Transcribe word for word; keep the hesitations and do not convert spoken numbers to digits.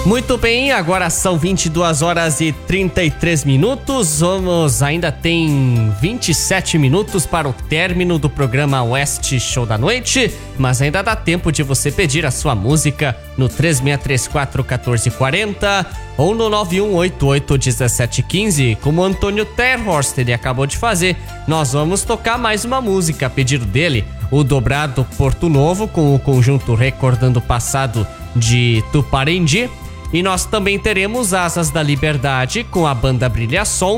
Muito bem, agora são vinte e duas horas e trinta e três minutos. Vamos, ainda tem vinte e sete minutos para o término do programa Oeste Show da Noite, mas ainda dá tempo de você pedir a sua música no três seis três quatro, um quatro quatro zero ou no nove um oito oito, um sete um cinco, como o Antônio Terhorst ele acabou de fazer. Nós vamos tocar mais uma música, a pedido dele, o dobrado Porto Novo com o conjunto Recordando o Passado de Tuparendi. E nós também teremos Asas da Liberdade com a banda Brilha Som